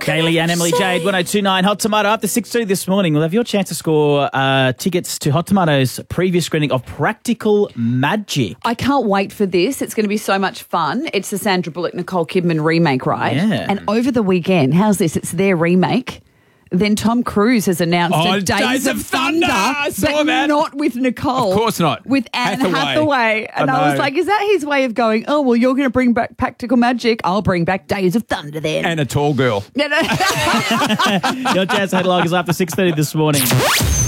Kaylee and Emily Jade, 1029 Hot Tomato. After 6:30 this morning, we'll have your chance to score tickets to Hot Tomato's previous screening of Practical Magic. I can't wait for this. It's going to be so much fun. It's the Sandra Bullock, Nicole Kidman remake, right? Yeah. And over the weekend, how's this? It's their remake. Then Tom Cruise has announced a Days of Thunder, but not with Nicole. Of course not. With Anne Hathaway. And I was like, is that his way of going, oh, well, you're going to bring back Practical Magic. I'll bring back Days of Thunder then. And a tall girl. Your chance to headlog is after 6:30 this morning.